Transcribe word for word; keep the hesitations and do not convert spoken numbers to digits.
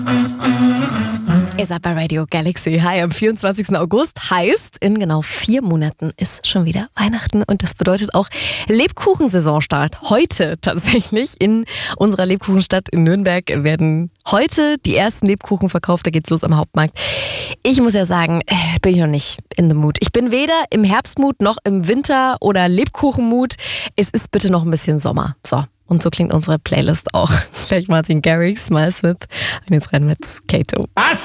Ihr seid bei Radio Galaxy. Hi, am vierundzwanzigsten August heißt, in genau vier Monaten ist schon wieder Weihnachten und das bedeutet auch Lebkuchensaisonstart. Heute tatsächlich in unserer Lebkuchenstadt in Nürnberg werden heute die ersten Lebkuchen verkauft. Da geht's los am Hauptmarkt. Ich muss ja sagen, bin ich noch nicht in the mood. Ich bin weder im Herbstmut noch im Winter- oder Lebkuchenmut. Es ist bitte noch ein bisschen Sommer. So. Und so klingt unsere Playlist auch. Gleich Martin Garrix, Smile Smith und jetzt rein mit Kato.